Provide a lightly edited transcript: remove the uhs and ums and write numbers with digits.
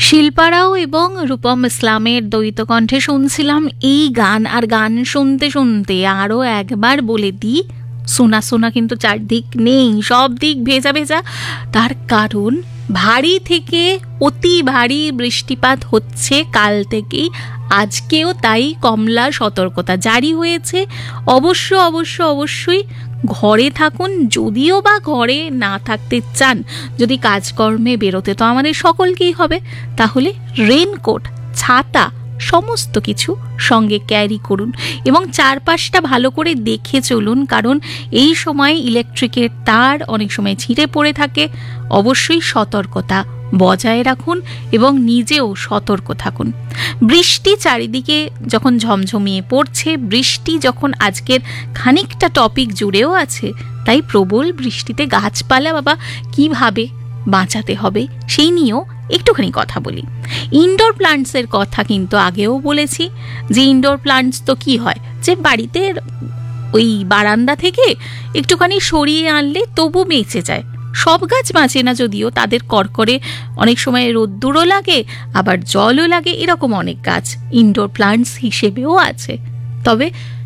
শিল্পারাও এবং রূপম ইসলামের দ্বৈত কণ্ঠে শুনছিলাম এই গান। আর গান শুনতে শুনতে আরও একবার বলে দিই, সোনা সোনা কিন্তু চারদিক নেই, সব দিক ভেজা ভেজা। তার কারণ ভারী থেকে অতি ভারী বৃষ্টিপাত হচ্ছে কাল থেকেই, আজকেও তাই কমলা সতর্কতা জারি হয়েছে। অবশ্যই ঘরে থাকুন, যদিও বা ঘরে না থাকতে চান, যদি কাজকর্মে বেরোতে তো আমাদের সকলকেই হবে, তাহলে রেনকোট, ছাতা সমস্ত কিছু সঙ্গে ক্যারি করুন এবং চারপাশটা ভালো করে দেখে চলুন, কারণ এই সময় ইলেকট্রিকের তার অনেক সময় ছিঁড়ে পড়ে থাকে। অবশ্যই সতর্কতা বজায় রাখুন এবং নিজেও সতর্ক থাকুন। বৃষ্টি চারিদিকে যখন ঝমঝমিয়ে পড়ছে, বৃষ্টি যখন আজকের খানিকটা টপিক জুড়েও আছে, তাই প্রবল বৃষ্টিতে গাছপালা বাবা কিভাবে বাঁচাতে হবে সেই নিয়েও একটুখানি কথা বলি। ইনডোর প্লান্টসের কথা কিন্তু আগেও বলেছি যে ইনডোর প্লান্টস তো কি হয়, যে বাড়িতে ওই বারান্দা থেকে একটুখানি সরিয়ে আনলে তবু বেঁচে যায়। সব গাছ বাঁচে না যদিও, তাদের করকরে অনেক সময় রোদ্দুরও লাগে, আবার জলও লাগে, এরকম অনেক গাছ ইনডোর প্লান্টস হিসেবেও আছে। তবে